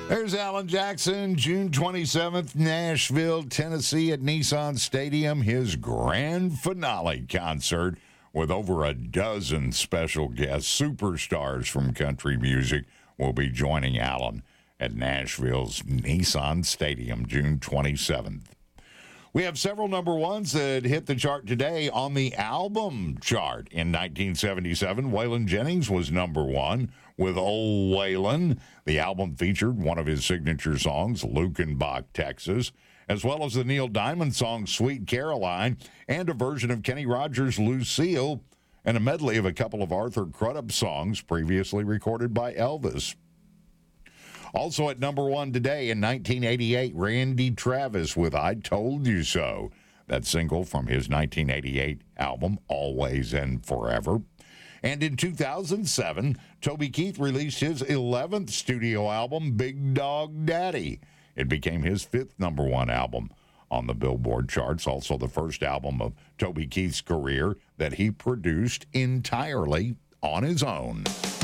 There's Alan Jackson, June 27th, Nashville, Tennessee at Nissan Stadium, his grand finale concert with over a dozen special guests, superstars from country music will be joining Alan at Nashville's Nissan Stadium, June 27th. We have several number ones that hit the chart today on the album chart. In 1977, Waylon Jennings was number one with Old Waylon. The album featured one of his signature songs, Lukenbach, Texas, as well as the Neil Diamond song Sweet Caroline and a version of Kenny Rogers' Lucille and a medley of a couple of Arthur Crudup songs previously recorded by Elvis. Also at number one today in 1988, Randy Travis with I Told You So. That single from his 1988 album, Always and Forever. And in 2007, Toby Keith released his 11th studio album, Big Dog Daddy. It became his 5th number one album on the Billboard charts, also the first album of Toby Keith's career that he produced entirely on his own.